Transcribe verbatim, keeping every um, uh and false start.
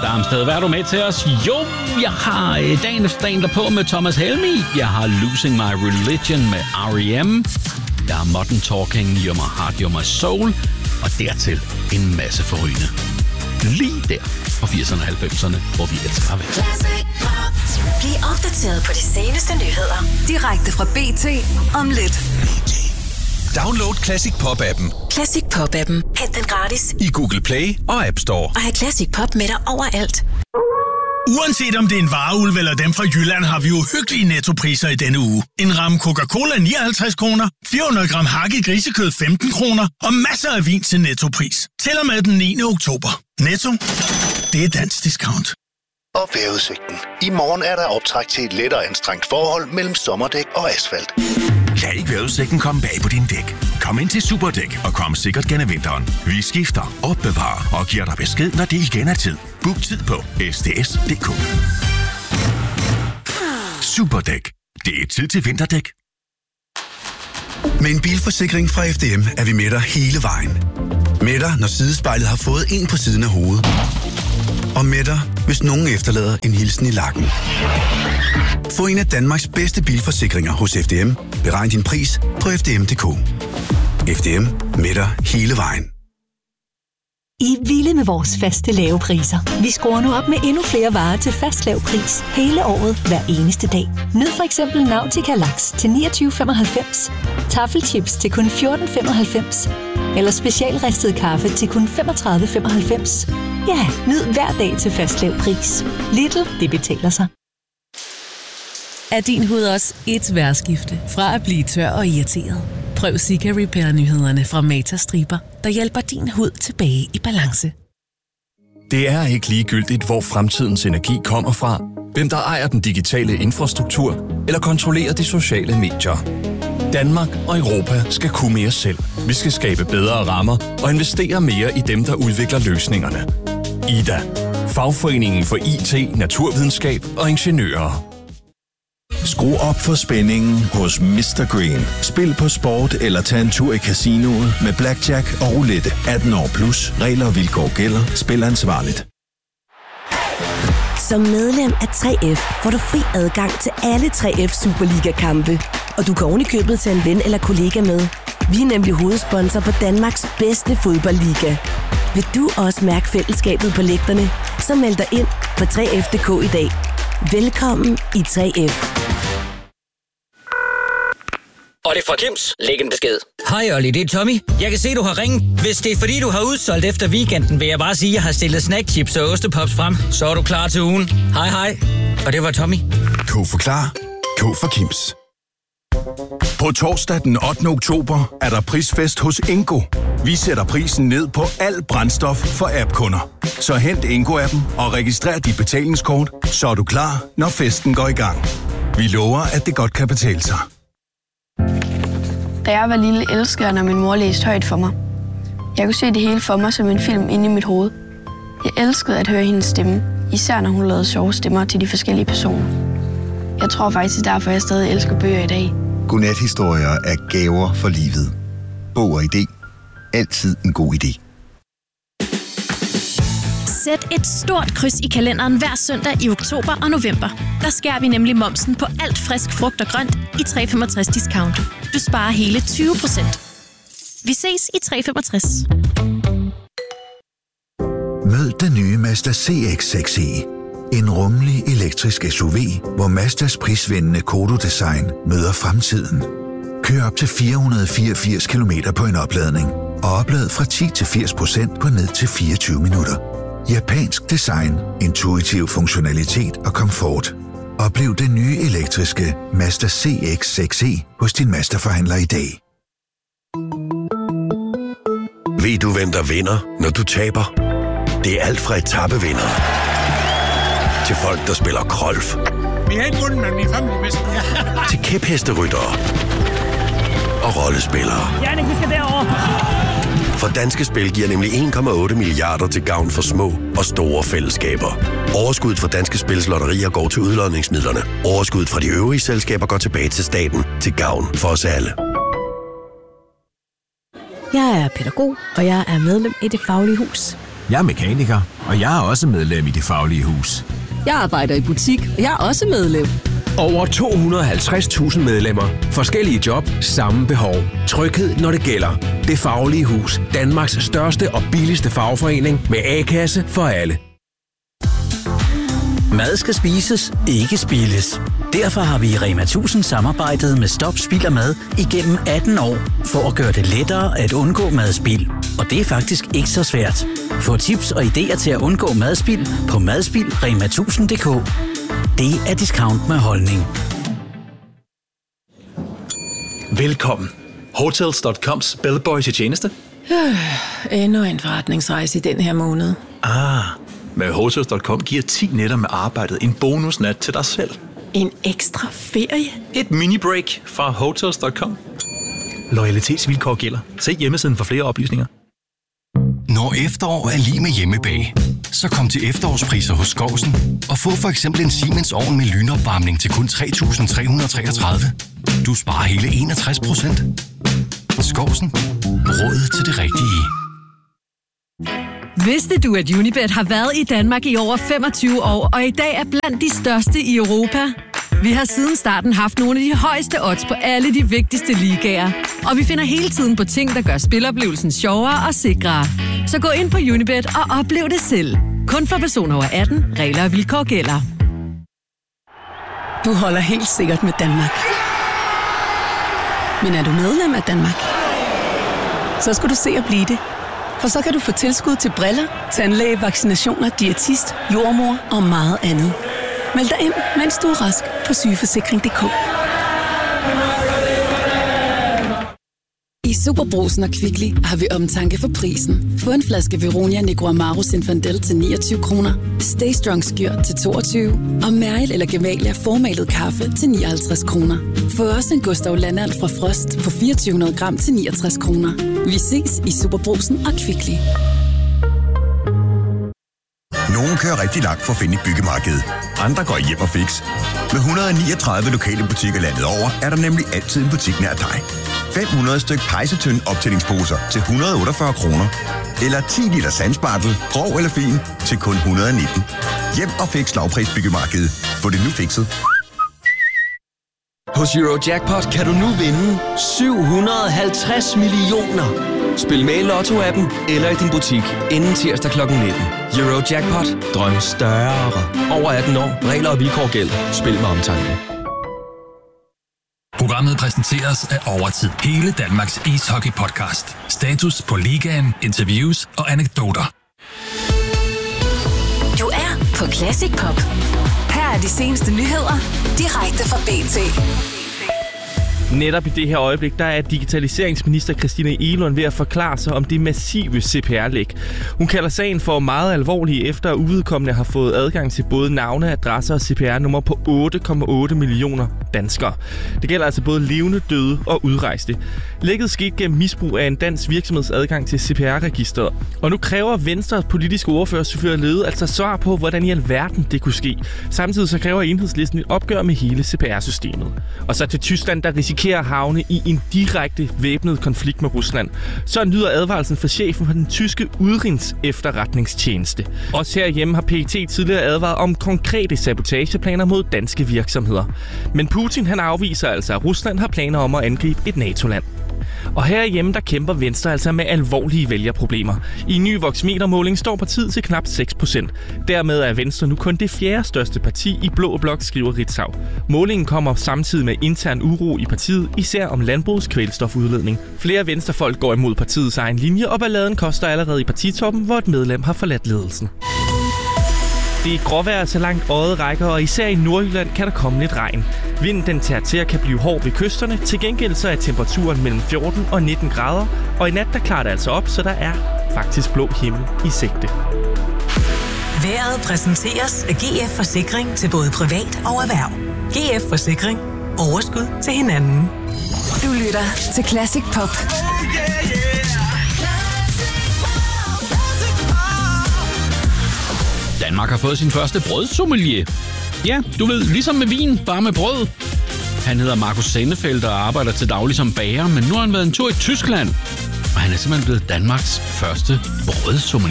Darmsted. Hvad er du med til os? Jo, jeg har dagen efter dagen derpå med Thomas Helmig. Jeg har Losing My Religion med R E M. Jeg har Modern Talking, You're My Heart, You're My Soul. Og dertil en masse forrygende. Lige der fra firserne og halvfemserne, hvor vi elsker at være. Bliv opdateret på de seneste nyheder. Direkte fra B T om lidt. Download Classic Pop-appen. Classic Pop-appen. Hent den gratis i Google Play og App Store. Og have Classic Pop med dig overalt. Uanset om det er en vareulv eller dem fra Jylland, har vi jo hyggelige nettopriser i denne uge. En ramme Coca-Cola nioghalvtreds kroner, fire hundrede gram hakket grisekød femten kroner og masser af vin til nettopris. Til og med den niende oktober. Netto, det er dansk discount. Og vejrudsigten. I morgen er der optræk til et lettere anstrengt forhold mellem sommerdæk og asfalt. Lad ikke vejrudsigten komme bag på din dæk. Kom ind til Superdæk og kom sikkert gennem vinteren. Vi skifter, opbevarer og giver dig besked, når det igen er tid. Book tid på s d s punktum d k. Superdæk. Det er tid til vinterdæk. Med en bilforsikring fra F D M er vi med dig hele vejen. Med dig, når sidespejlet har fået en på siden af hovedet. Og med dig, hvis nogen efterlader en hilsen i lakken. Få en af Danmarks bedste bilforsikringer hos F D M. Beregn din pris på f d m punktum d k. F D M. Med dig hele vejen. I er vilde med vores faste lave priser. Vi skruer nu op med endnu flere varer til fast lav pris hele året, hver eneste dag. Nyd for eksempel Nautica Laks til niogtyve femoghalvfems, Taffelchips til kun fjorten femoghalvfems eller specialristet kaffe til kun femogtredive femoghalvfems. Ja, nyd hver dag til fast lav pris. Lidl, det betaler sig. Er din hud også et vejrskifte fra at blive tør og irriteret? Prøv Sika Repair-nyhederne fra Mata Striber, der hjælper din hud tilbage i balance. Det er ikke ligegyldigt, hvor fremtidens energi kommer fra, hvem der ejer den digitale infrastruktur eller kontrollerer de sociale medier. Danmark og Europa skal kunne mere selv. Vi skal skabe bedre rammer og investere mere i dem, der udvikler løsningerne. I D A. Fagforeningen for I T, naturvidenskab og ingeniører. Skru op for spændingen hos mister Green. Spil på sport eller tag en tur i casinoet med blackjack og roulette. atten år plus. Regler og vilkår gælder. Spil ansvarligt. Som medlem af tre F får du fri adgang til alle tre F Superliga-kampe. Og du kan ovenikøbet tage en ven eller kollega med. Vi er nemlig hovedsponsor på Danmarks bedste fodboldliga. Vil du også mærke fællesskabet på lægterne? Så meld dig ind på tre f punktum d k i dag. Velkommen i tre F. Og det er fra Kims. Læg en besked. Hej Olli, det er Tommy. Jeg kan se, du har ringet. Hvis det er fordi, du har udsolgt efter weekenden, vil jeg bare sige, at jeg har stillet snackchips og ostepops frem. Så er du klar til ugen. Hej hej. Og det var Tommy. K for klar. K for Kims. På torsdag den ottende oktober er der prisfest hos Ingo. Vi sætter prisen ned på al brændstof for app-kunder. Så hent Ingo-appen og registrer dit betalingskort, så er du klar, når festen går i gang. Vi lover, at det godt kan betale sig. Da jeg var lille, elskede jeg, når min mor læste højt for mig. Jeg kunne se det hele for mig som en film inde i mit hoved. Jeg elskede at høre hendes stemme, især når hun lavede sjove stemmer til de forskellige personer. Jeg tror faktisk, derfor jeg stadig elsker bøger i dag. Godnathistorier er gaver for livet. Bog og idé. Altid en god idé. Sæt et stort kryds i kalenderen hver søndag i oktober og november. Der skærer vi nemlig momsen på alt frisk frugt og grønt i tre femogtres discount. Du sparer hele tyve procent. Vi ses i tre femogtres. Mød den nye Mazda C X seks E. En rummelig elektrisk S U V, hvor Mazdas prisvindende Kodo-design møder fremtiden. Kør op til fire hundrede fireogfirs kilometer på en opladning, og oplad fra ti til firs procent på ned til fireogtyve minutter. Japansk design, intuitiv funktionalitet og komfort. Oplev den nye elektriske Mazda C X seks E hos din Mazda-forhandler i dag. Ved du, hvem der vinder, når du taber? Det er alt fra etapevindere til folk, der spiller golf. Vi har ikke vundet, men vi er fandme bedst. Til kæphesteryttere og rollespillere. Jannik, vi skal derover. For Danske Spil giver nemlig en komma otte milliarder til gavn for små og store fællesskaber. Overskuddet fra Danske Spils lotterier går til udlodningsmidlerne. Overskuddet fra de øvrige selskaber går tilbage til staten til gavn for os alle. Jeg er pædagog, og jeg er medlem i Det Faglige Hus. Jeg er mekaniker, og jeg er også medlem i Det Faglige Hus. Jeg arbejder i butik, og jeg er også medlem. Over to hundrede og halvtreds tusind medlemmer. Forskellige job, samme behov. Tryghed, når det gælder. Det Faglige Hus. Danmarks største og billigste fagforening med A-kasse for alle. Mad skal spises, ikke spildes. Derfor har vi i Rema tusind samarbejdet med Stop Spild af Mad igennem atten år, for at gøre det lettere at undgå madspild. Og det er faktisk ikke så svært. Få tips og idéer til at undgå madspild på madspild punktum rema tusind punktum d k. Det er discount med holdning. Velkommen. Hotels punktum coms bellboy til tjeneste. Øh, endnu en forretningsrejse i den her måned. Ah, med Hotels punktum com giver ti nætter med arbejdet en bonusnat til dig selv. En ekstra ferie? Et mini-break fra Hotels punktum com. Loyalitetsvilkår gælder. Se hjemmesiden for flere oplysninger. Når efterår er lige med hjemmebag, så kom til efterårspriser hos Skovsen og få for eksempel en Siemens ovn med lynopvarmning til kun tre tusind tre hundrede og treogtredive. Du sparer hele enogtres procent. Skovsen. Råd til det rigtige. Vidste du, at Unibet har været i Danmark i over femogtyve år, og i dag er blandt de største i Europa? Vi har siden starten haft nogle af de højeste odds på alle de vigtigste ligaer. Og vi finder hele tiden på ting, der gør spiloplevelsen sjovere og sikrere. Så gå ind på Unibet og oplev det selv. Kun for personer over atten. Regler og vilkår gælder. Du holder helt sikkert med Danmark. Men er du medlem af Danmark? Så skal du se at blive det. For så kan du få tilskud til briller, tandlæge, vaccinationer, diætist, jordmor og meget andet. Meld dig ind, mens du er rask på sygeforsikring punktum d k. I Superbrugsen og Kvickly har vi omtanke for prisen. Få en flaske Veronia Negro Amaro Zinfandel til niogtyve kroner, Stay Strong Skyr til toogtyve og Mæril eller Gemalia formalet kaffe til nioghalvtreds kroner. Få også en Gustav Landand fra Frost på fireogtyve hundrede gram til niogtres kroner. Vi ses i Superbrugsen og Kvickly. Nogle kører rigtig langt for at finde et byggemarked. Andre går hjem og fix. Med et hundrede og niogtredive lokale butikker landet over, er der nemlig altid en butik nær dig. fem hundrede styk pejsetønd optællingsposer til et hundrede og otteogfyrre kroner. Eller ti liter sandspartel, grov eller fin, til kun et hundrede og nitten. Hjem og fix lavpris byggemarked. Få det nu fikset. Hos Eurojackpot kan du nu vinde syv hundrede og halvtreds millioner. Spil med i Lotto-appen eller i din butik inden tirsdag klokken nitten. Eurojackpot. Drøm større. Over atten år. Regler og vilkår gælder. Spil med omtanke. Programmet præsenteres af Overtid. Hele Danmarks ishockey-podcast. Status på ligaen, interviews og anekdoter. Du er på Classic Pop. Her er de seneste nyheder, direkte fra B T. Netop i det her øjeblik, der er digitaliseringsminister Christina Egelund ved at forklare sig om det massive C P R-læk. Hun kalder sagen for meget alvorlig, efter at uvedkommende har fået adgang til både navne, adresser og C P R-nummer på otte komma otte millioner danskere. Det gælder altså både levende, døde og udrejste. Lækket skete gennem misbrug af en dansk virksomheds adgang til C P R-registeret. Og nu kræver Venstres politiske ordfører Sophie Løhde altså svar på, hvordan i alverden det kunne ske. Samtidig så kræver Enhedslisten et opgør med hele C P R-systemet. Og så til Tyskland, der risikerer at havne i en direkte væbnet konflikt med Rusland. Så lyder advarelsen fra chefen for den tyske udenrigs efterretningstjeneste. Også herhjemme har P E T tidligere advaret om konkrete sabotageplaner mod danske virksomheder. Men Putin han afviser altså, at Rusland har planer om at angribe et NATO-land. Og herhjemme der kæmper Venstre altså med alvorlige vælgerproblemer. I en ny Voxmeter-måling står partiet til knap seks procent. Dermed er Venstre nu kun det fjerde største parti i Blå Blok, skriver Ritzau. Målingen kommer samtidig med intern uro i partiet, især om landbrugets kvælstofudledning. Flere venstrefolk går imod partiets egen linje, og balladen koster allerede i partitoppen, hvor et medlem har forladt ledelsen. Det er gråvejr så langt øjet rækker, og især i Nordjylland kan der komme lidt regn. Vinden den tager til at kan blive hård ved kysterne. Til gengæld så er temperaturen mellem fjorten og nitten grader, og i nat der klarer det altså op, så der er faktisk blå himmel i sigte. Vejret præsenteres af G F Forsikring til både privat og erhverv. G F Forsikring. Overskud til hinanden. Du lytter til Classic Pop. Danmark har fået sin første brødsommelier. Ja, du ved, ligesom med vin, bare med brød. Han hedder Markus Sennefeldt og arbejder til daglig som bager, men nu har han været en tur i Tyskland. Og han er simpelthen blevet Danmarks første brødsommelier.